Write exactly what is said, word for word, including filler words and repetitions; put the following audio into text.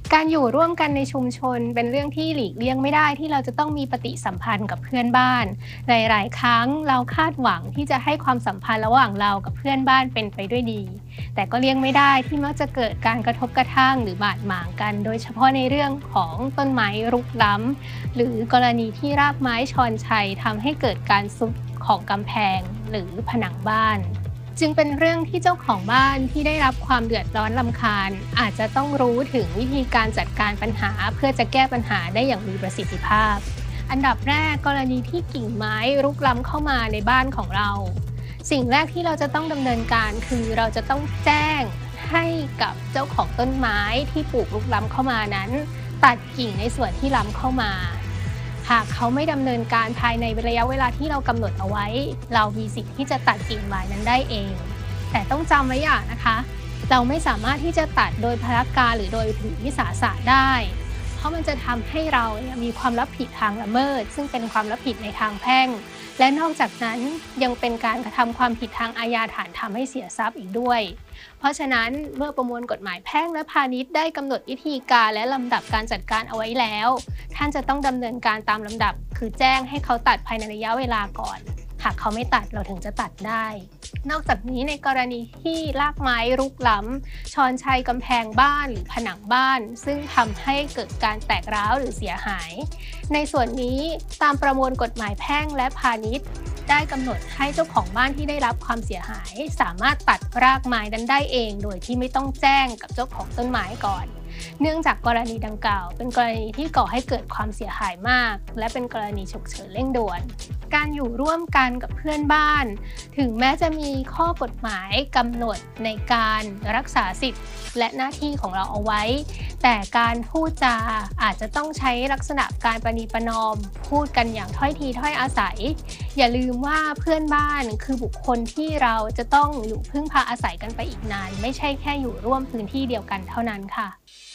การอยู่ร่วมกันในชุมชนเป็นเรื่องที่หลีกเลี่ยงไม่ได้ที่เราจะต้องมีปฏิสัมพันธ์กับเพื่อนบ้านหลายๆครั้งเราคาดหวังที่จะให้ความสัมพันธ์ระหว่างเรากับเพื่อนบ้านเป็นไปด้วยดีแต่ก็เลี่ยงไม่ได้ที่มักจะเกิดการกระทบกระทั่งหรือบาดหมางกันโดยเฉพาะในเรื่องของต้นไม้รุกล้ำหรือกรณีที่รากไม้ชอนชัยทำให้เกิดการทรุดของกำแพงหรือผนังบ้านจึงเป็นเรื่องที่เจ้าของบ้านที่ได้รับความเดือดร้อนรำคาญอาจจะต้องรู้ถึงวิธีการจัดการปัญหาเพื่อจะแก้ปัญหาได้อย่างมีประสิทธิภาพอันดับแรกกรณีที่กิ่งไม้รุกล้ำเข้ามาในบ้านของเราสิ่งแรกที่เราจะต้องดำเนินการคือเราจะต้องแจ้งให้กับเจ้าของต้นไม้ที่ปลูกรุกล้ำเข้ามานั้นตัดกิ่งในส่วนที่ล้ำเข้ามาหากเขาไม่ดำเนินการภายในระยะเวลาที่เรากำหนดเอาไว้เรามีสิทธิ์ที่จะตัดกิ่งไม้นั้นได้เองแต่ต้องจำไว้อย่างนะคะเราไม่สามารถที่จะตัดโดยพลการหรือโดยถือวิสาสะได้เพราะมันจะทำให้เรามีความรับผิดทางละเมิดซึ่งเป็นความรับผิดในทางแพ่งและนอกจากนั้นยังเป็นการกระทำความผิดทางอาญาฐานทำให้เสียทรัพย์อีกด้วยเพราะฉะนั้นเมื่อประมวลกฎหมายแพ่งและพาณิชย์ได้กำหนดวิธีการและลำดับการจัดการเอาไว้แล้วท่านจะต้องดำเนินการตามลำดับคือแจ้งให้เขาตัดภายในระยะเวลาก่อนหากเขาไม่ตัดเราถึงจะตัดได้นอกจากนี้ในกรณีที่รากไม้รุกล้ำชอนชัยกำแพงบ้านหรือผนังบ้านซึ่งทำให้เกิดการแตกร้าวหรือเสียหายในส่วนนี้ตามประมวลกฎหมายแพ่งและพาณิชย์ได้กำหนดให้เจ้าของบ้านที่ได้รับความเสียหายสามารถตัดรากไม้นั้นได้เองโดยที่ไม่ต้องแจ้งกับเจ้าของต้นไม้ก่อนเนื่องจากกรณีดังกล่าวเป็นกรณีที่ก่อให้เกิดความเสียหายมากและเป็นกรณีฉุกเฉินเร่งด่วนการอยู่ร่วมกันกับเพื่อนบ้านถึงแม้จะมีข้อกฎหมายกำหนดในการรักษาสิทธิ์และหน้าที่ของเราเอาไว้แต่การพูดจาอาจจะต้องใช้ลักษณะการประนีประนอมพูดกันอย่างถ้อยทีถ้อยอาศัยอย่าลืมว่าเพื่อนบ้านคือบุคคลที่เราจะต้องอยู่พึ่งพาอาศัยกันไปอีกนานไม่ใช่แค่อยู่ร่วมพื้นที่เดียวกันเท่านั้นค่ะ